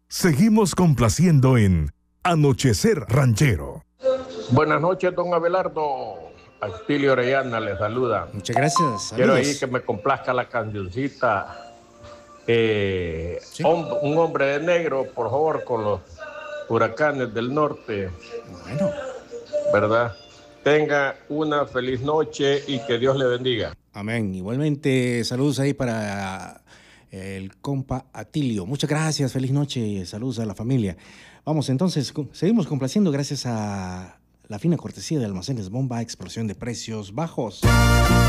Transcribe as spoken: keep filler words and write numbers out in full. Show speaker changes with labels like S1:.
S1: Seguimos complaciendo en Anochecer Ranchero.
S2: Buenas noches, don Abelardo. Actilio Orellana le saluda.
S3: Muchas gracias. Saludos.
S2: Quiero ahí que me complazca la cancioncita. Eh,
S3: ¿Sí?
S2: hom- un hombre de negro, por favor, con los huracanes del norte.
S3: Bueno.
S2: ¿Verdad? Tenga una feliz noche y que Dios le bendiga.
S3: Amén. Igualmente, saludos ahí para el compa Atilio. Muchas gracias, feliz noche, saludos a la familia. Vamos, entonces, seguimos complaciendo gracias a la fina cortesía de Almacenes Bomba, explosión de precios bajos.